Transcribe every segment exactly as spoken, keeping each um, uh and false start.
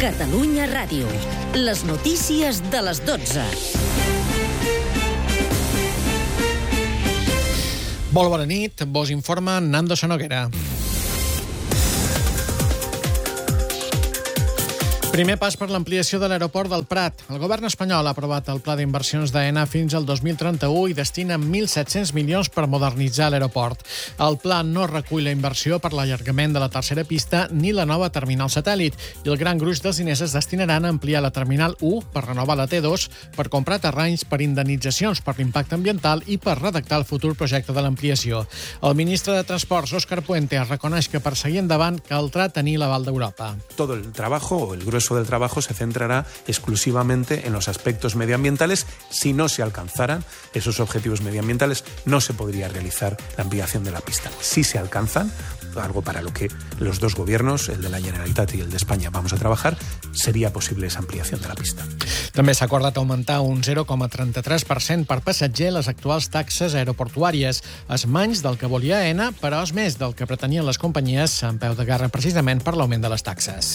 Catalunya Ràdio. Les notícies de les dotze. Molt bona nit, vos informa Nando Sonoguera. Primer pas per l'ampliació de l'aeroport del Prat. El govern espanyol ha aprovat el pla d'inversions d'Aena fins al dos mil trenta-u i destina mil set-cents milions per modernitzar l'aeroport. El pla no recull la inversió per l'allargament de la tercera pista ni la nova terminal satèl·lit, i el gran gruix dels diners es destinaran a ampliar la terminal u per renovar la T dos, per comprar terrenys, per indemnitzacions per l'impacte ambiental i per redactar el futur projecte de l'ampliació. El ministre de Transports, Óscar Puente, reconeix que per seguir endavant caldrà tenir l'aval d'Europa. Todo el trabajo, el grueso del trabajo se centrará exclusivamente en los aspectos medioambientales. Si no se alcanzaran esos objetivos medioambientales, no se podría realizar la ampliación de la pista. Si se alcanzan, algo para lo que los dos gobiernos, el de la Generalitat y el de España, vamos a trabajar, sería posible esa ampliación de la pista. També s'ha acordat augmentar un zero coma trenta-tres per cent per passatger les actuals taxes aeroportuàries. És menys del que volia Aena, però és més del que pretenien les companyies en peu de guerra precisament per l'augment de les taxes.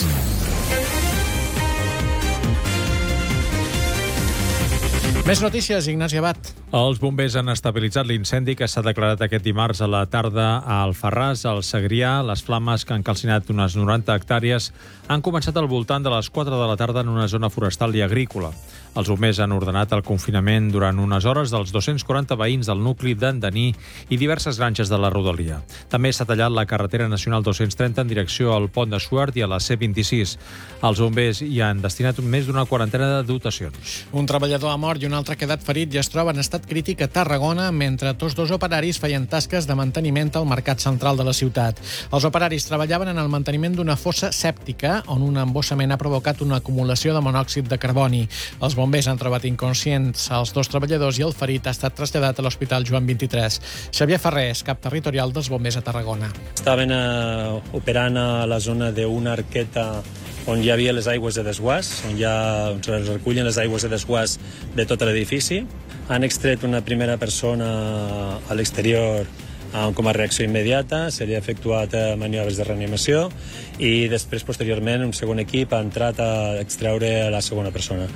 Més notícies, Ignasi Abad. Els bombers han estabilitzat l'incendi que s'ha declarat aquest dimarts a la tarda a Alfarràs, al Segrià. Les flames, que han calcinat unes noranta hectàrees, han començat al voltant de les quatre de la tarda en una zona forestal i agrícola. Els bombers han ordenat el confinament durant unes hores dels dos-cents quaranta veïns del nucli d'Andaní i diverses granges de la rodalia. També s'ha tallat la carretera nacional dos-cents trenta en direcció al pont de Suert i a la C vint-i-sis. Els bombers hi han destinat més d'una quarantena de dotacions. Un treballador ha mort i un altre ha quedat ferit i es troba en estat crític a Tarragona, mentre tots dos operaris feien tasques de manteniment al mercat central de la ciutat. Els operaris treballaven en el manteniment d'una fossa sèptica on un embossament ha provocat una acumulació de monòxid de carboni. Els bombers han trobat inconscients els dos treballadors i el ferit ha estat traslladat a l'Hospital Joan vint-i-tres. Xavier Ferrés, cap territorial dels bombers a Tarragona. Estaven eh, operant a la zona d'una arqueta on hi havia les aigües de desguàs, on, ja, on es recullen les aigües de desguàs de tot l'edifici. Han extret una primera persona a l'exterior com a reacció immediata, s'ha efectuat maniobres de reanimació i després, posteriorment, un segon equip ha entrat a extreure la segona persona.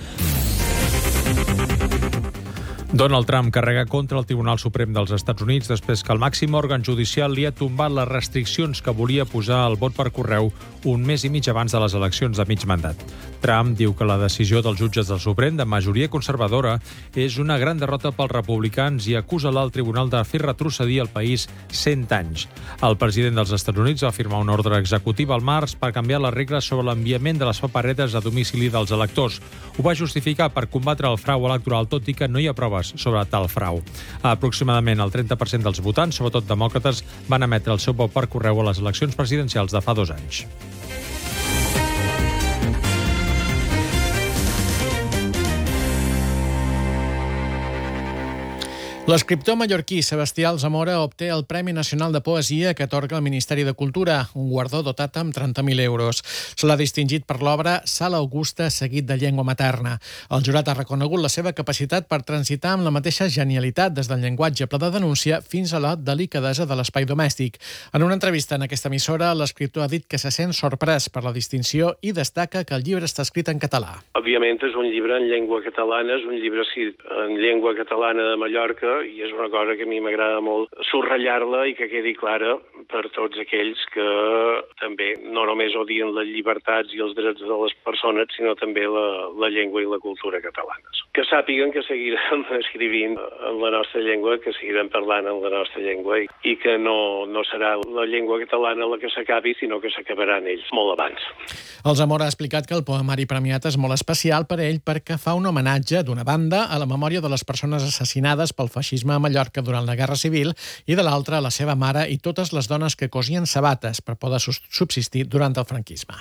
Donald Trump carrega contra el Tribunal Suprem dels Estats Units després que el màxim òrgan judicial li ha tombat les restriccions que volia posar al vot per correu un mes i mig abans de les eleccions de mig mandat. Trump diu que la decisió dels jutges del Suprem de majoria conservadora és una gran derrota pels republicans i acusa l'alt tribunal de fer retrocedir el país cent anys. El president dels Estats Units va firmar una ordre executiva al març per canviar les regles sobre l'enviament de les paperetes a domicili dels electors. Ho va justificar per combatre el frau electoral, tot i que no hi ha proves sobre tal frau. Aproximadament el trenta per cent dels votants, sobretot demòcrates, van emetre el seu vot per correu a les eleccions presidencials de fa dos anys. L'escriptor mallorquí Sebastià Alsamora obté el Premi Nacional de Poesia que atorga el Ministeri de Cultura, un guardó dotat amb trenta mil euros. Se l'ha distingit per l'obra Sala Augusta, seguit de llengua materna. El jurat ha reconegut la seva capacitat per transitar amb la mateixa genialitat des del llenguatge ple de denúncia fins a la delicadesa de l'espai domèstic. En una entrevista en aquesta emissora, l'escriptor ha dit que se sent sorprès per la distinció i destaca que el llibre està escrit en català. Òbviament és un llibre en llengua catalana, és un llibre escrit en llengua catalana de Mallorca, i és una cosa que a mi m'agrada molt subratllar-la i que quedi clara per tots aquells que també no només odien les llibertats i els drets de les persones, sinó també la, la llengua i la cultura catalanes. Que sàpiguen que seguirem escrivint en la nostra llengua, que seguirem parlant en la nostra llengua i, i que no, no serà la llengua catalana la que s'acabi, sinó que s'acabarà en ells molt abans. El Zamora ha explicat que el poemari premiat és molt especial per ell perquè fa un homenatge, d'una banda, a la memòria de les persones assassinades pel feixisme a Mallorca durant la Guerra Civil i de l'altra a la seva mare i totes les dones que cosien sabates per poder subsistir durant el franquisme.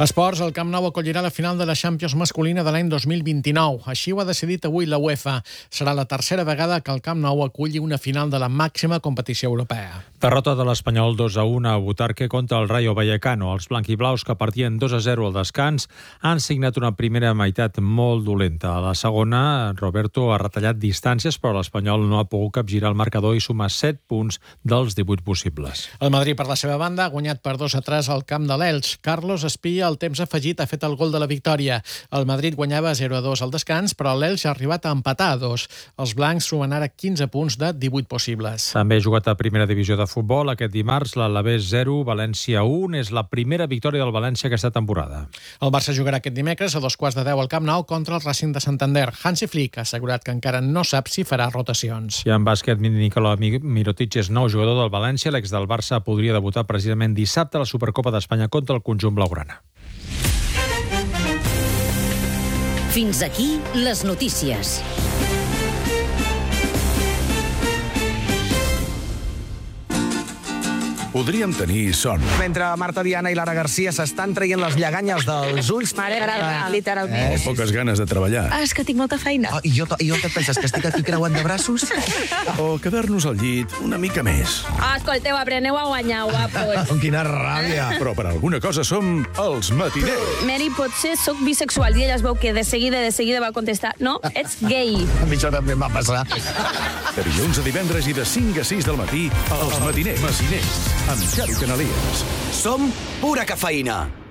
Esports, el Camp Nou acollirà la final de la Champions masculina de l'any dos mil vint-i-nou. Així ho ha decidit avui la UEFA. Serà la tercera vegada que el Camp Nou aculli una final de la màxima competició europea. Derrota de l'Espanyol dos a un a Butarque contra el Rayo Vallecano. Els blanquiblaus, que partien dos a zero al descans, han signat una primera meitat molt dolenta. A la segona, Roberto ha retallat distàncies, però l'Espanyol no ha pogut capgirar el marcador i suma set punts dels divuit possibles. El Madrid, per la seva banda, ha guanyat per dos a tres al camp de l'Elx. Carlos Espia, al temps afegit, ha fet el gol de la victòria. El Madrid guanyava zero a dos al descans, però l'Elx ha arribat a empatar a dos. Els blancs sumen ara quinze punts de divuit possibles. També ha jugat a primera divisió de futbol. Aquest dimarts, l'Alavés zero, València un. És la primera victòria del València aquesta temporada. El Barça jugarà aquest dimecres a dos quarts de deu al Camp Nou contra el Racing de Santander. Hansi Flick ha assegurat que encara no sap si farà rotacions. I en bàsquet, Nikola Mirotic és nou jugador del València. L'ex del Barça podria debutar precisament dissabte a la Supercopa d'Espanya contra el conjunt blaugrana. Fins aquí les notícies. Podríem tenir son. Mentre Marta Diana i Lara Garcia s'estan traient les lleganyes dels ulls. Mare, literalment. Eh, poques ganes de treballar. Ah, és que tinc molta feina. Oh, i, jo, I jo què et penses, que estic aquí creuant de braços? O quedar-nos al llit una mica més. Ah, escolteu, apreneu a guanyar, guapos. Amb quina ràbia. Però per alguna cosa som els matiners. Mary, potser sóc bisexual, i ella es veu que de seguida, de seguida va contestar, no, ets gay. A mi això també em va passar. De dilluns a divendres i de cinc a sis del matí, els matiners. Maciners, amb Xavi Canalies. Som pura cafeïna.